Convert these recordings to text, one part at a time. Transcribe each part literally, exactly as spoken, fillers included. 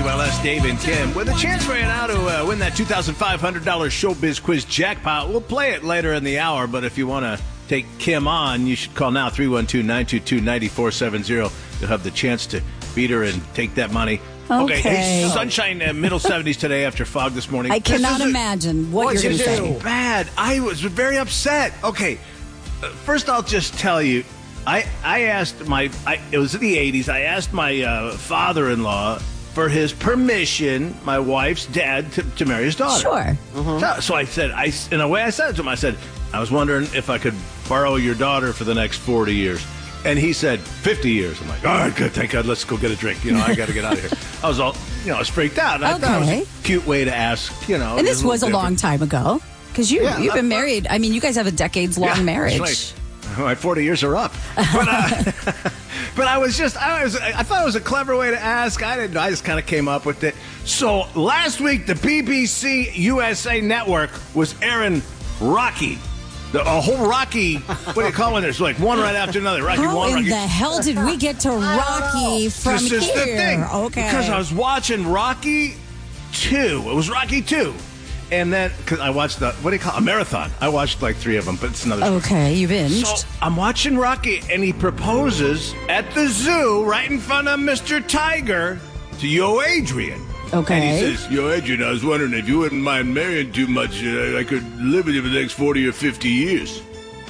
W L S, Dave and Kim, with a chance for you now to uh, win that two thousand five hundred dollars Showbiz Quiz jackpot. We'll play it later in the hour, but if you want to take Kim on, you should call now, three one two, nine two two, nine four seven zero. You'll have the chance to beat her and take that money. Okay. Hey, sunshine, uh, middle seventies today after fog this morning. I cannot a, imagine what you're going to say. Bad. I was very upset. Okay, uh, first I'll just tell you, I I asked my, I, it was in the eighties, I asked my uh, father-in-law for his permission, my wife's dad, to, to marry his daughter. Sure. Mm-hmm. So, so I said, I, in a way I said it to him, I said, I was wondering if I could borrow your daughter for the next forty years. And he said, fifty years. I'm like, all right, good, thank God, let's go get a drink. You know, I got to get out of here. I was all, you know, I was freaked out. And I okay. thought it was a cute way to ask, you know. And this a was a different. long time ago. Because you, yeah, you've been uh, married. I mean, you guys have a decades-long yeah, marriage. Right. My forty years are up. But, uh, but I was just, I was, I thought it was a clever way to ask. I didn't know. I just kind of came up with it. So last week, the B B C U S A Network was airing Rocky. The, a whole Rocky, what do you call it? There's like one right after another. Rocky How one, in Rocky. the hell did we get to Rocky from This is here? the thing. Okay. Because I was watching Rocky two. It was Rocky two. And then, because I watched the, what do you call it? A marathon. I watched like three of them, but it's another story. Okay, you binged. So I'm watching Rocky, and he proposes at the zoo right in front of Mister Tiger to Yo Adrian. Okay. And he says, Yo Adrian, I was wondering if you wouldn't mind marrying too much, uh, I could live with you for the next forty or fifty years.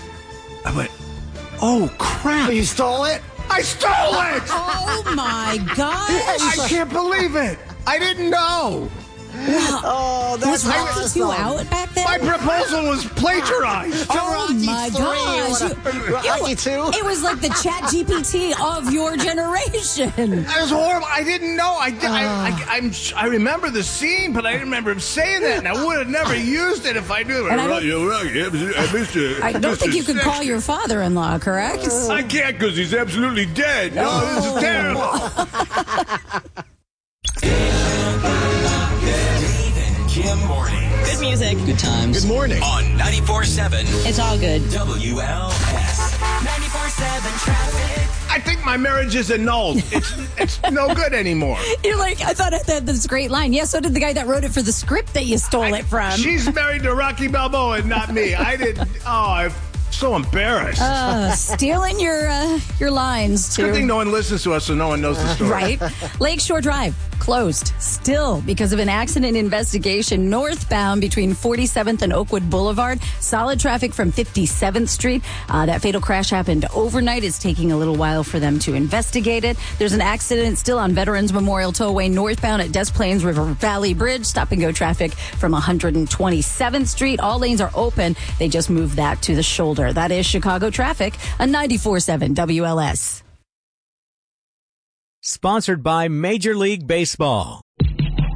I went, oh, crap. You stole it? I stole it! Oh, my gosh. I can't believe it. I didn't know. Oh, that's Was Rocky two out back then? My proposal was plagiarized. Oh, Rocky my three, gosh. what a- Rocky two? It was like the Chat G P T of your generation. That was horrible. I didn't know. I, did, I, I, I'm, I remember the scene, but I didn't remember him saying that, and I would have never used it if I knew. And I don't- You're right. Yeah, Mister I don't think you could call your father-in-law, correct? I can't because he's absolutely dead. No, this is terrible. Kim morning. Good music. Good times. Good morning. On ninety-four seven It's all good. W L S. ninety-four seven traffic. I think my marriage is annulled. It's it's no good anymore. You're like, I thought I had this great line. Yeah, so did the guy that wrote it for the script that you stole it from. She's married to Rocky Balboa and not me. I didn't. Oh, I'm so embarrassed. Uh, stealing your uh, your lines, too. Good thing no one listens to us, so no one knows the story. Right? Lakeshore Drive closed still because of an accident investigation northbound between forty-seventh and Oakwood Boulevard. Solid traffic from fifty-seventh Street. Uh, that fatal crash happened overnight. It's taking a little while for them to investigate it. There's an accident still on Veterans Memorial Tollway northbound at Des Plaines River Valley Bridge. Stop and go traffic from one hundred twenty-seventh Street. All lanes are open. They just moved that to the shoulder. That is Chicago traffic on ninety-four seven W L S. Sponsored by Major League Baseball.